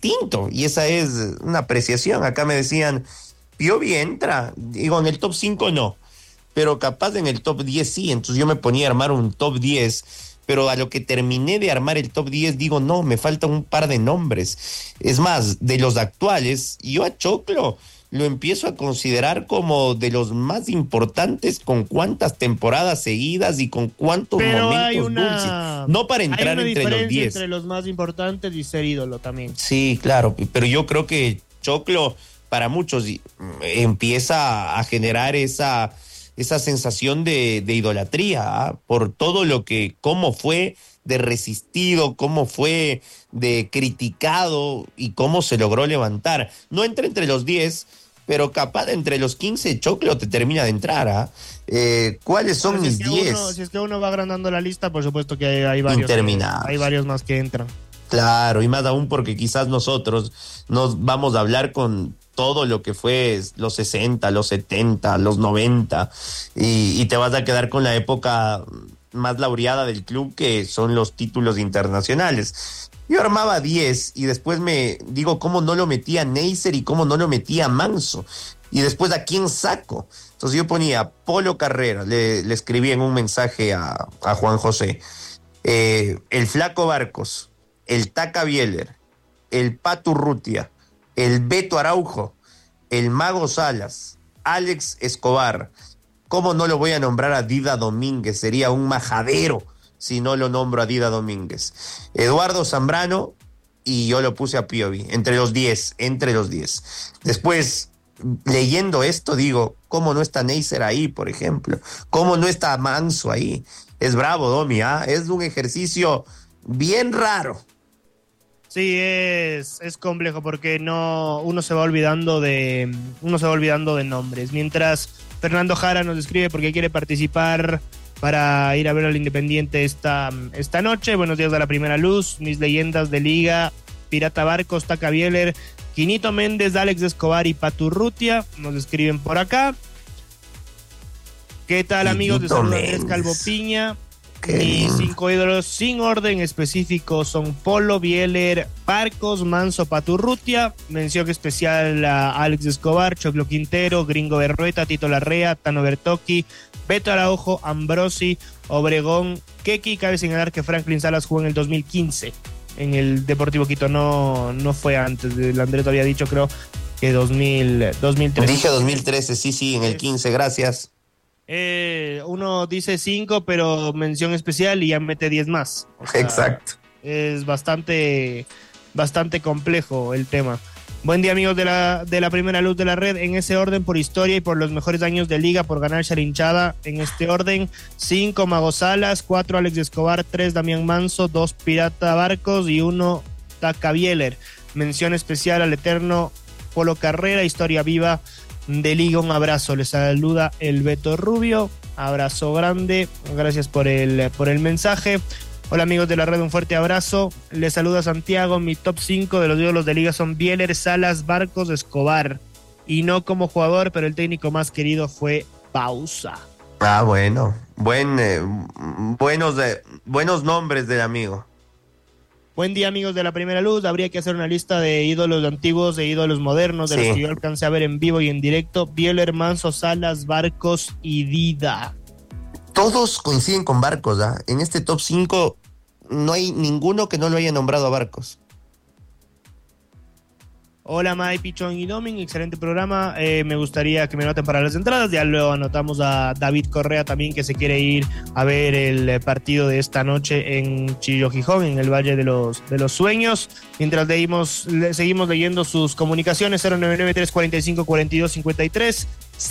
distinto, y esa es una apreciación. Acá me decían, Piovi entra, digo, en el top 5 no, pero capaz en el top 10 sí, entonces yo me ponía a armar un top 10, pero a lo que terminé de armar el top 10 digo, no, me faltan un par de nombres. Es más, de los actuales, yo a Choclo lo empiezo a considerar como de los más importantes, con cuántas temporadas seguidas y con cuántos Pero hay momentos dulces. No para hay entrar una entre los diferencia 10. entre los más importantes y ser ídolo también. Sí, claro, pero yo creo que Choclo para muchos empieza a generar esa sensación de idolatría, ¿ah? Por todo lo que, cómo fue de resistido, cómo fue de criticado y cómo se logró levantar. No entra entre los 10, pero capaz entre los 15 Choclo te termina de entrar, ¿ah? ¿Cuáles son Pero mis 10? Si es que uno va agrandando la lista, por supuesto que hay varios, Interminables. hay varios más que entran. Claro, y más aún porque quizás nosotros nos vamos a hablar con todo lo que fue los 60, los 70, los 90, y te vas a quedar con la época más laureada del club, que son los títulos internacionales. Yo armaba 10 y después me digo cómo no lo metía Neisser y cómo no lo metía Manso. Y después, ¿a quién saco? Entonces yo ponía Polo Carrera, le escribí en un mensaje a Juan José, el Flaco Barcos, el Taca Bieler, el Patu Urrutia, el Beto Araujo, el Mago Salas, Alex Escobar. ¿Cómo no lo voy a nombrar a Dida Domínguez? Sería un majadero si no lo nombro a Dida Domínguez. Eduardo Zambrano, y yo lo puse a Piovi, entre los 10. Después, leyendo esto, digo, ¿cómo no está Neisser ahí, por ejemplo? ¿Cómo no está Manso ahí? Es bravo, Domi, ¿ah? Es un ejercicio bien raro. Sí, es complejo porque uno se va olvidando de nombres. Mientras Fernando Jara nos escribe porque quiere participar para ir a ver al Independiente esta noche. Buenos días a la primera luz, mis leyendas de liga, Pirata Barcos, Taca Bieler, Quinito Méndez, Alex Escobar y Patu Urrutia nos escriben por acá. ¿Qué tal, amigos? De Salud Andrés Calvo Piña. Mis 5 ídolos sin orden específico son Polo, Bieler, Barcos, Manso, Patu Urrutia. Mención especial a Alex Escobar, Choclo Quintero, Gringo Berrueta, Tito Larrea, Tano Bertocchi, Beto Araujo, Ambrosi, Obregón, Keki. Cabe señalar que Franklin Salas jugó en el 2015 en el Deportivo Quito, no fue antes. El Andrés había dicho, creo que 2013. Dije 2013, sí, en el 15, gracias. Uno dice 5, pero mención especial y ya mete 10 más. O sea, exacto. Es bastante complejo el tema. Buen día, amigos de la primera luz de la red. En ese orden, por historia y por los mejores años de liga, por ganarse a la hinchada. En este orden: 5 Mago Salas, 4 Alex Escobar, 3 Damián Manso, 2 Pirata Barcos y 1 Taca Bieler. Mención especial al eterno Polo Carrera, historia viva de liga. Un abrazo, les saluda el Beto Rubio, abrazo grande, gracias por el mensaje. Hola, amigos de la red, un fuerte abrazo, les saluda Santiago. Mi top 5 de los ídolos de liga son Bieler, Salas, Barcos, Escobar, y no como jugador, pero el técnico más querido fue Bauza. Bueno, buenos nombres del amigo. Buen día, amigos de la primera luz. Habría que hacer una lista de ídolos antiguos e ídolos modernos, de los que yo alcancé a ver en vivo y en directo. Bieler, Manso, Salas, Barcos y Dida. Todos coinciden con Barcos, ¿ah? En este top 5 no hay ninguno que no lo haya nombrado a Barcos. Hola, May, Pichón y Domin, excelente programa. Me gustaría que me noten para las entradas. Ya lo anotamos a David Correa también, que se quiere ir a ver el partido de esta noche en Chillo Gijón, en el Valle de los Sueños. Mientras seguimos leyendo sus comunicaciones. 099-345-4253,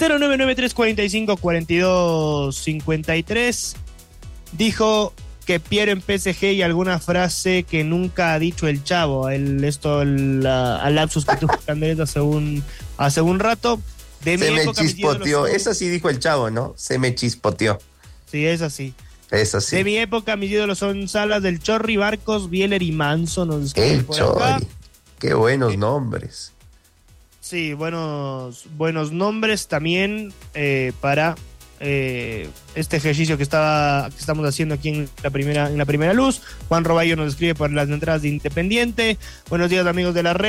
099-345-4253. Dijo que Piero en PSG y alguna frase que nunca ha dicho el Chavo. Al lapsus que tuvo Andrés hace un rato. Se me chispoteó. Esa sí dijo el Chavo, ¿no? Se me chispoteó. Sí, es así. Es así. De mi época, mis ídolos son Salas, del Chorri, Barcos, Bieler y Manso. Nos el Chorri. Qué buenos nombres. Sí, buenos nombres también para este ejercicio que estamos haciendo aquí en la primera luz. Juan Roballo nos escribe por las entradas de Independiente. Buenos días, amigos de la red.